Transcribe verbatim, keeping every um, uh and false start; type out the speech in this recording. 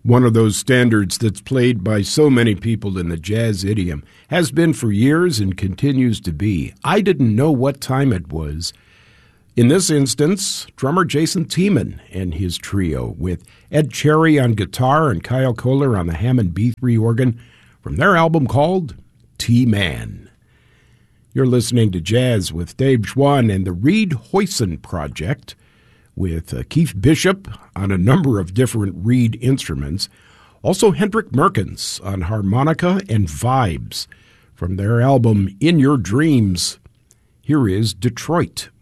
One of those standards that's played by so many people in the jazz idiom, has been for years and continues to be. I didn't know what time it was. In this instance, drummer Jason Tiemann and his trio with Ed Cherry on guitar and Kyle Kohler on the Hammond B three organ from their album called T-Man. You're listening to Jazz with Dave Schwann and the Reed Hoyson Project, with uh, Keith Bishop on a number of different reed instruments. Also Hendrik Merkens on harmonica and vibes from their album In Your Dreams. Here is Detroit.